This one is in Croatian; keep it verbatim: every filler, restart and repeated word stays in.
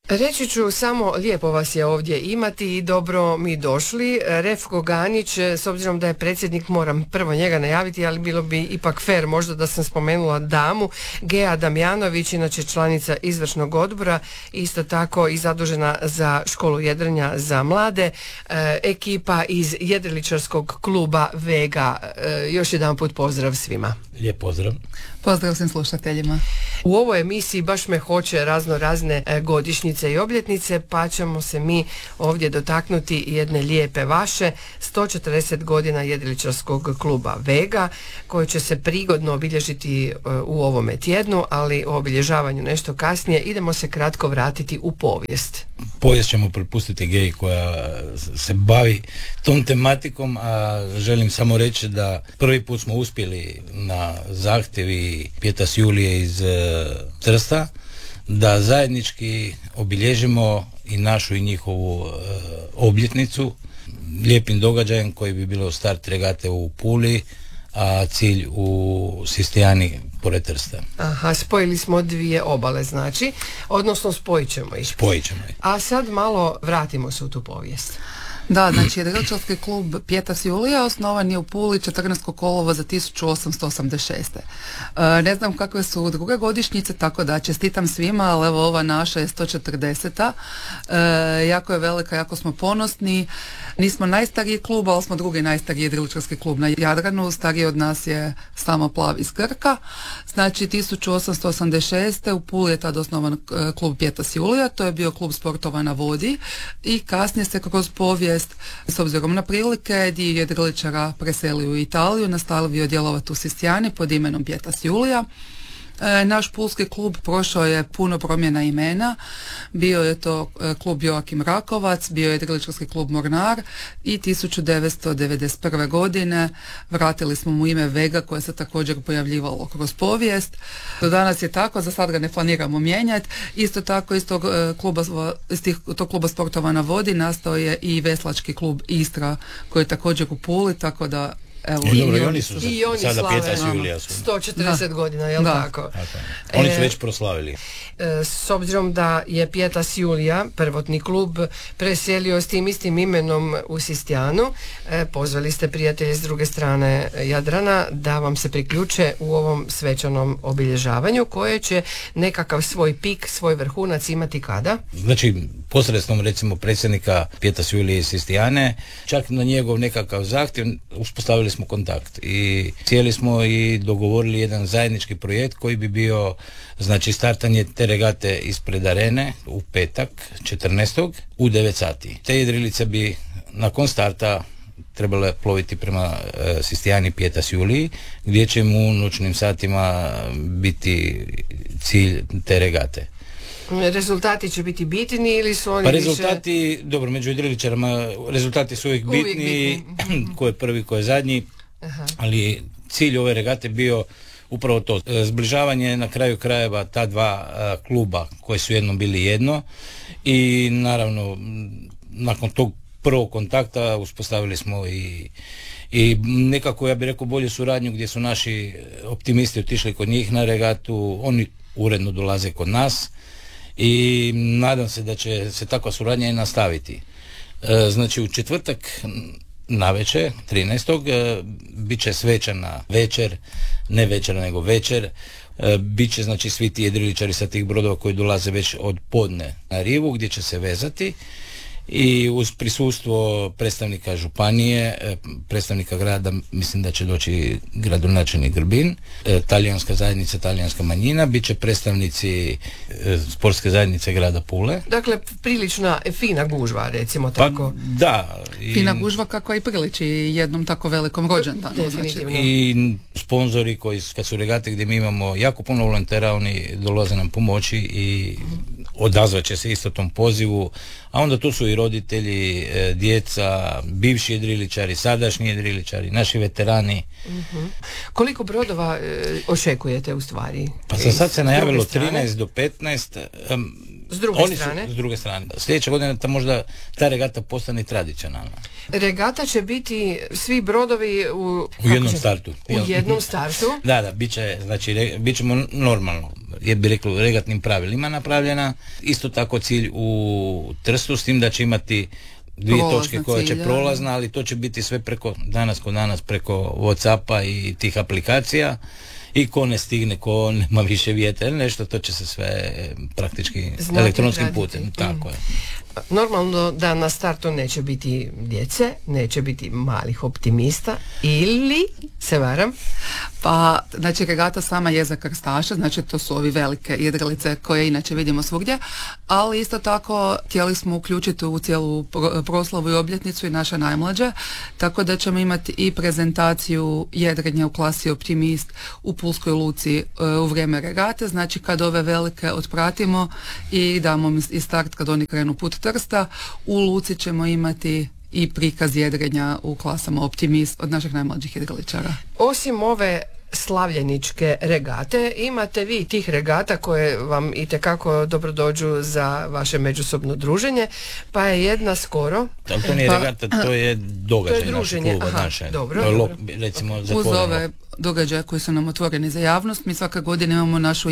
Reći ću samo, lijepo vas je ovdje imati i dobro mi došli. Refko Ganić, s obzirom da je predsjednik, moram prvo njega najaviti, ali bilo bi ipak fair možda da sam spomenula damu. Gea Damjanović, inače članica izvršnog odbora, isto tako i zadužena za školu jedrenja za mlade. E, ekipa iz jedriličarskog kluba Vega. E, još jedan put pozdrav svima. Lijep pozdrav. Pozdrav svim slušateljima. U ovoj emisiji baš me hoće razno razne e, godišnjice i obljetnice, pa ćemo se mi ovdje dotaknuti jedne lijepe vaše, sto četrdeset godina jedriličarskog kluba Vega, koji će se prigodno obilježiti e, u ovome tjednu, ali o obilježavanju nešto kasnije. Idemo se kratko vratiti u povijest. Povijest ćemo prepustiti Geji koja se bavi tom tematikom, a želim samo reći da prvi put smo uspjeli na zahtjevi Pjetas Julije iz e, Trsta da zajednički obilježimo i našu i njihovu e, obljetnicu lijepim događajem koji bi bilo start regate u Puli, a cilj u Sistijani pored Trsta. Aha, spojili smo dvije obale, znači, odnosno spojit ćemo ih. Spojit ćemo ih. A sad malo vratimo se u tu povijest. Da, znači jedriličarski klub Pjetas Julija osnovan je u Puli četrnaestog kolovoza tisuću osamsto osamdeset šeste. E, ne znam kakve su druge godišnjice, tako da čestitam svima, ali evo ova naša je sto četrdeseta. E, jako je velika, jako smo ponosni. Nismo najstariji klub, ali smo drugi najstariji jedriličarski klub na Jadranu. Stariji od nas je samo Plav iz Krka. Znači tisuću osamsto osamdeset šeste. u Puli je tad osnovan klub Pjetas Julija. To je bio klub sportova na vodi i kasnije se kroz povijest, s obzirom na prilike, dio jedriličara preselio u Italiju, nastavio djelovati u Sistijani pod imenom Pjetas Julija. E, naš pulski klub prošao je puno promjena imena. Bio je to e, klub Joakim Rakovac, bio je jedriličarski klub Mornar i tisuću devetsto devedeset prve. godine vratili smo mu ime Vega, koje se također pojavljivalo kroz povijest. Do danas je tako, za sad ga ne planiramo mijenjati. Isto tako iz tog, e, kluba, iz tih, tog kluba sportova na vodi nastao je i veslački klub Istra, koji je također u Puli, tako da evo, I, dobro, i oni su i oni sada slave Pjetas Julija su. sto četrdeset da. godina, jel da. tako? Tako. Oni su E, već proslavili. e, S obzirom da je Pjetas Julija, prvotni klub, preselio s tim istim imenom u Sistijanu, e, pozvali ste prijatelje s druge strane Jadrana da vam se priključe u ovom svečanom obilježavanju, koje će nekakav svoj pik, svoj vrhunac imati kada? Znači, posredstvom recimo predsjednika Pjetas Julije iz Sistijane, čak na njegov nekakav zahtjev uspostavili smo kontakt i cijeli smo i dogovorili jedan zajednički projekt koji bi bio, znači, startanje te regate ispred arene u petak četrnaestog u devet sati. Te jedrilice bi nakon starta trebale ploviti prema e, Sistijani Pjetas Juliji, gdje će mu u noćnim satima biti cilj te regate. Rezultati će biti bitni ili su oni Pa više... rezultati, dobro, među jedriličarima rezultati su uvijek Uvijek bitni, bitni. ko je prvi, ko je zadnji. Aha. Ali cilj ove regate bio upravo to, zbližavanje na kraju krajeva ta dva a, kluba koji su jednom bili jedno i naravno nakon tog prvog kontakta uspostavili smo i i nekako, ja bih rekao, bolju suradnju gdje su naši optimisti otišli kod njih na regatu, oni uredno dolaze kod nas i nadam se da će se takva suradnja i nastaviti. E, znači u četvrtak navečer, trinaestog bit će svečana večer, ne večer nego večer, e, bit će znači svi ti jedriličari sa tih brodova koji dolaze već od podne na rivu gdje će se vezati i uz prisustvo predstavnika županije, predstavnika grada, mislim da će doći gradonačelnik Grbin, talijanska zajednica, talijanska manjina, bit će predstavnici sportske zajednice grada Pule. Dakle, prilična fina gužva, recimo tako. Pa, da. I fina gužva kako i priliči jednom tako velikom rođendanu. Definitivno. Znači. I sponzori koji, kad su regate gdje mi imamo jako puno volontera, oni dolaze nam pomoći i odazvat će se isto tom pozivu, a onda tu su i roditelji, djeca, bivši jedriličari, sadašnji jedriličari, naši veterani. Uh-huh. Koliko brodova e, očekujete u stvari? Pa za sad se najavilo trinaest do petnaest. Um, S druge oni strane? Su, s druge strane. Sljedeća godina ta možda ta regata postane tradicionalna. Regata će biti svi brodovi u... U jednom će, startu. U jednom startu? Da, da, bit će, znači, re, bit ćemo normalno. je bi reklo, regatnim pravilima napravljena. Isto tako cilj u Trstu, s tim da će imati dvije Prolazna točke koje će cilja. prolazna, ali to će biti sve preko, danas ko danas, preko Whatsappa i tih aplikacija. I ko ne stigne, ko nema više vjetra ili nešto, to će se sve praktički Znate elektronskim raditi. putem. Tako Mm. je. Normalno da na startu neće biti djece, neće biti malih optimista ili se varam. Pa, znači, regata sama je za krstaše, znači to su ovi velike jedrilice koje inače vidimo svugdje, ali isto tako htjeli smo uključiti u cijelu pro- proslavu i obljetnicu i naše najmlađe, tako da ćemo imati i prezentaciju jedrenja u klasi Optimist u Pulskoj luci e, u vrijeme regate, znači kad ove velike otpratimo i damo im i start kad oni krenu put Trsta, u luci ćemo imati i prikaz jedrenja u klasama Optimist od naših najmlađih jedriličara. Osim ove slavljeničke regate, imate vi tih regata koje vam itekako dobro dođu za vaše međusobno druženje, pa je jedna skoro. Ali to nije Pa- regata, to je događaj To je našeg druženje, kluba, aha, naše. dobro, To je lo- dobro. recimo Uz zatvoreno. ove događaje koji su nam otvoreni za javnost, mi svake godine imamo našu